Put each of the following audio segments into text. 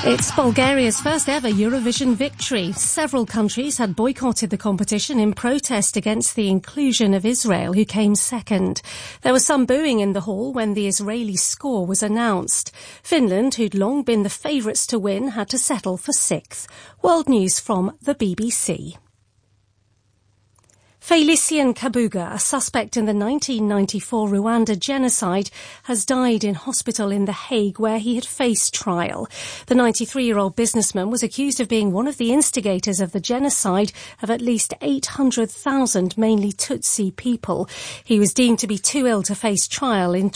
It's Bulgaria's first ever Eurovision victory. Several countries had boycotted the competition in protest against the inclusion of Israel, who came second. There was some booing in the hall when the Israeli score was announced. Finland, who'd long been the favourites to win, had to settle for sixth. World News from the BBC. Felician Kabuga, a suspect in the 1994 Rwanda genocide, has died in hospital in The Hague, where he had faced trial. The 93-year-old businessman was accused of being one of the instigators of the genocide of at least 800,000 mainly Tutsi people. He was deemed to be too ill to face trial in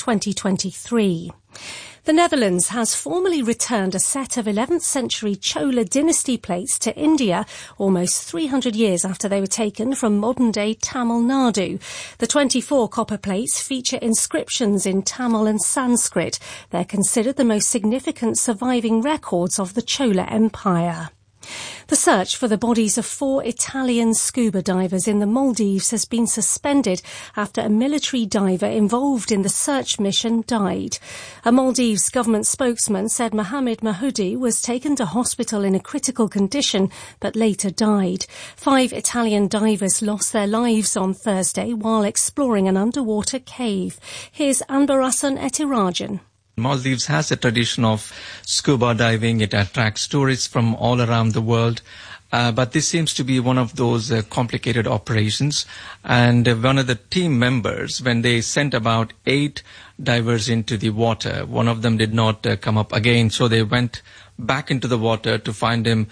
2023. The Netherlands has formally returned a set of 11th century Chola dynasty plates to India, almost 300 years after they were taken from modern-day Tamil Nadu. The 24 copper plates feature inscriptions in Tamil and Sanskrit. They're considered the most significant surviving records of the Chola Empire. The search for the bodies of 4 Italian scuba divers in the Maldives has been suspended after a military diver involved in the search mission died. A Maldives government spokesman said Mohammed Mahoudi was taken to hospital in a critical condition but later died. 5 Italian divers lost their lives on Thursday while exploring an underwater cave. Here's Anbarasan Etirajan. Maldives has a tradition of scuba diving. It attracts tourists from all around the world. But this seems to be one of those complicated operations. And one of the team members, when they sent about 8 divers into the water, one of them did not come up again. So they went back into the water to find him.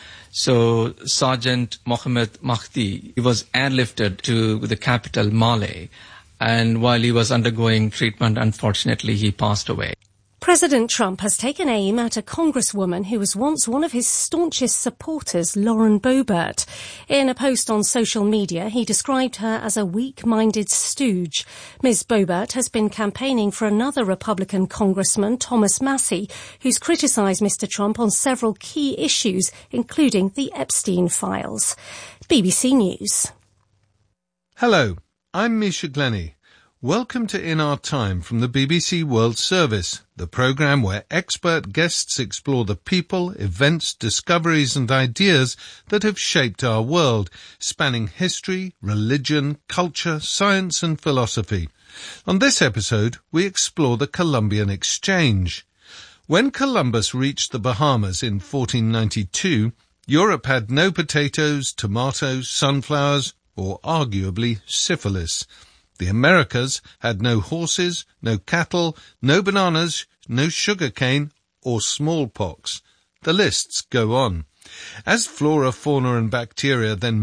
So Sergeant Mohammed Mahdi, he was airlifted to the capital, Male. And while he was undergoing treatment, unfortunately, he passed away. President Trump has taken aim at a congresswoman who was once one of his staunchest supporters, Lauren Boebert. In a post on social media, he described her as a weak-minded stooge. Ms. Boebert has been campaigning for another Republican congressman, Thomas Massie, who's criticised Mr. Trump on several key issues, including the Epstein files. BBC News. Hello, I'm Misha Glenny. Welcome to In Our Time from the BBC World Service, the programme where expert guests explore the people, events, discoveries and ideas that have shaped our world, spanning history, religion, culture, science and philosophy. On this episode, we explore the Columbian Exchange. When Columbus reached the Bahamas in 1492, Europe had no potatoes, tomatoes, sunflowers, or arguably syphilis. The Americas had no horses, no cattle, no bananas, no sugar cane, or smallpox. The lists go on. As flora, fauna and bacteria then